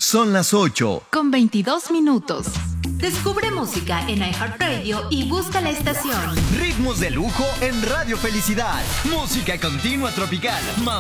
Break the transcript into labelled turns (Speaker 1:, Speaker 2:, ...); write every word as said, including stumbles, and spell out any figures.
Speaker 1: Son las ocho.
Speaker 2: Con veintidós minutos.
Speaker 3: Descubre música en iHeartRadio y busca la estación.
Speaker 1: Ritmos de lujo en Radio Felicidad. Música continua tropical.